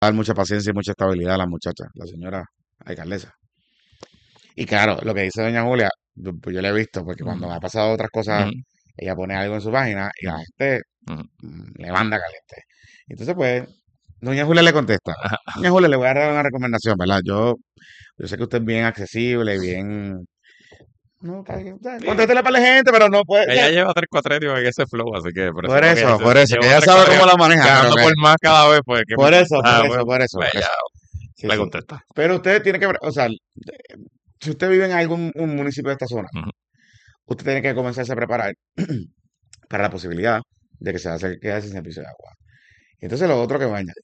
dar mucha paciencia y mucha estabilidad a la muchacha, la señora alcaldesa. Y claro, lo que dice doña Julia, pues yo le he visto, porque cuando me ha pasado otras cosas, Ujú, ella pone algo en su página y la ujú, gente ujú. le manda caliente. Entonces, pues, doña Julia le contesta. Doña Julia, le voy a dar una recomendación, ¿verdad? Yo sé que usted es bien accesible, bien... No, Sí, contéstele para la gente, pero no puede... ella lleva 3 cuatrenios en ese flow, así que por eso Por eso, que llevo ella tres sabe cómo cuatrenios la maneja, pero ganando que... por más cada vez, pues, que, Por eso, por pues, eso, por eso, pues por ella eso. Sí, le sí. contesta. Pero usted tiene que... O sea, si usted vive en algún un municipio de esta zona, Ujú, usted tiene que comenzarse a preparar para la posibilidad de que se quede sin servicio de agua. Y entonces lo otro que me añadir,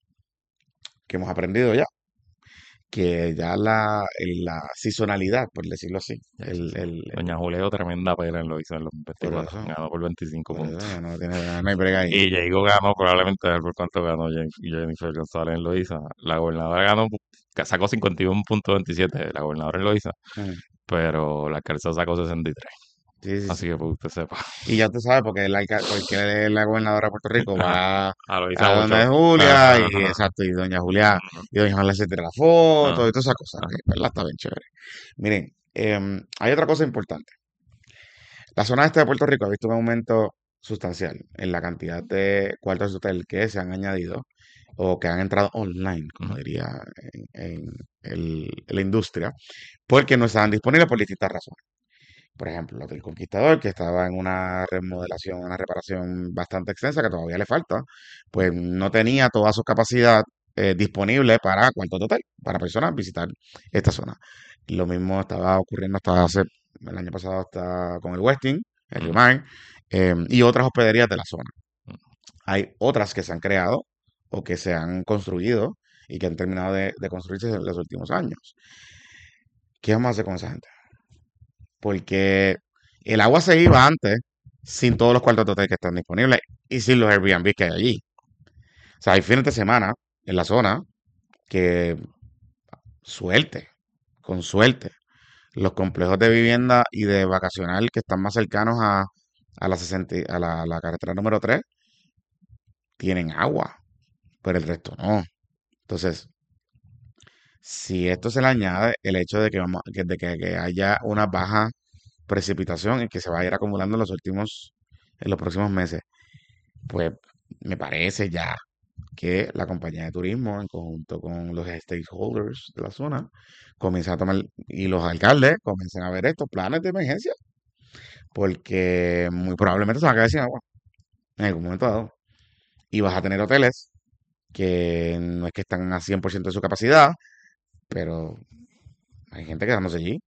que hemos aprendido ya, que ya la sazonalidad, por decirlo así, sí, sí. Doña Julia dio tremenda pelea en lo hizo en los por 24. eso, Ganó por 25 por eso puntos. ya no tiene, no hay brega ahí. Y Diego ganó probablemente, a ver por cuánto ganó Jennifer González en Loíza. La gobernadora ganó, sacó 51.27, la gobernadora en Loíza, Mm, pero la alcaldesa sacó 63. sí, sí, Así sí. que pues usted sepa. Y ya tú sabes, porque la gobernadora de Puerto Rico Ajá. va A Loíza a donde mucho. es Julia, y Ajá. exacto, y doña Julia, y doña Julia se tira la foto, Ajá. y todas esas cosas, que, Ajá. ¿verdad? Está bien chévere. Miren, hay otra cosa importante. La zona este de Puerto Rico ha visto un aumento sustancial en la cantidad de cuartos de hotel que se han añadido o que han entrado online, como Ujú. diría en la industria, porque no estaban disponibles por distintas razones. Por ejemplo, el Hotel Conquistador, que estaba en una remodelación, una reparación bastante extensa, que todavía le falta, pues no tenía toda su capacidad disponible para cuartos de hotel, para personas visitar esta zona. Lo mismo estaba ocurriendo hasta hace, el año pasado, hasta con el Westin, el Ujú. Rimar, y otras hospederías de la zona. Ujú. Hay otras que se han creado o que se han construido y que han terminado de construirse en los últimos años. ¿Qué vamos a hacer con esa gente? Porque el agua se iba antes sin todos los cuartos de hotel que están disponibles y sin los Airbnb que hay allí. O sea, hay fines de semana en la zona que suerte, con suerte, los complejos de vivienda y de vacacional que están más cercanos a la, 60 la carretera número 3 tienen agua, pero el resto no. Entonces, si esto se le añade el hecho de que, que haya una baja precipitación y que se va a ir acumulando en los próximos meses, pues me parece ya que la compañía de turismo, en conjunto con los stakeholders de la zona, comienzan a tomar, y los alcaldes comienzan a ver estos planes de emergencia, porque muy probablemente se van a quedar sin agua en algún momento dado. Y vas a tener hoteles que no es que están a 100% de su capacidad, pero hay gente quedándose allí,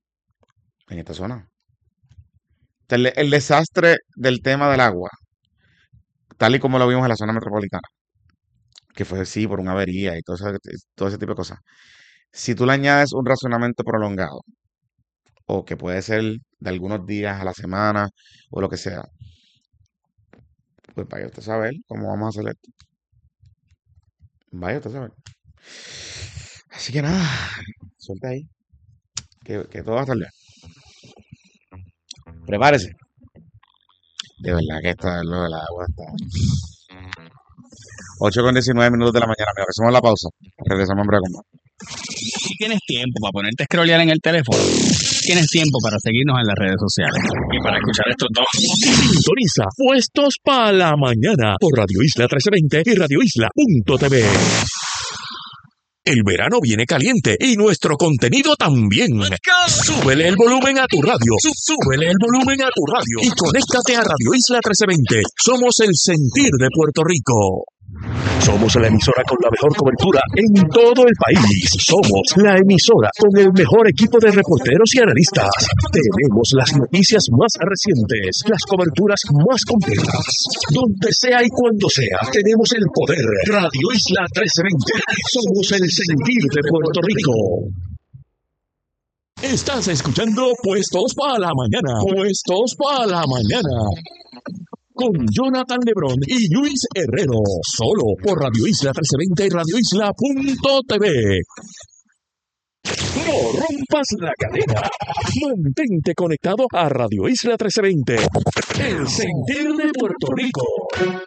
en esta zona. O sea, el desastre del tema del agua, tal y como lo vimos en la zona metropolitana, que fue sí por una avería y todo ese tipo de cosas. Si tú le añades un razonamiento prolongado, o que puede ser de algunos días a la semana, o lo que sea, pues vaya usted a saber cómo vamos a hacer esto. Vaya usted a saber. Así que nada, suelta ahí, que todo va a estar bien. Prepárese. De verdad que lo del agua está. 8:19 de la mañana, mira, hacemos la pausa. Regresamos en breve con más. Si tienes tiempo para ponerte a scrollear en el teléfono, tienes tiempo para seguirnos en las redes sociales y para escuchar estos dos. Sintoniza Puestos para la Mañana por Radio Isla 1320 y radioisla.tv. El verano viene caliente y nuestro contenido también. Súbele el volumen a tu radio. Súbele el volumen a tu radio. Y conéctate a Radio Isla 1320. Somos el sentir de Puerto Rico. Somos la emisora con la mejor cobertura en todo el país. Somos la emisora con el mejor equipo de reporteros y analistas. Tenemos las noticias más recientes, las coberturas más completas. Donde sea y cuando sea, tenemos el poder. Radio Isla 1320. Somos el sentir de Puerto Rico. Estás escuchando Puestos para la Mañana. Puestos para la Mañana. Con Jonathan Lebrón y Luis Herrero, solo por Radio Isla 1320 y radioisla.tv. No rompas la cadena. Mantente conectado a Radio Isla 1320. El sentir de Puerto Rico.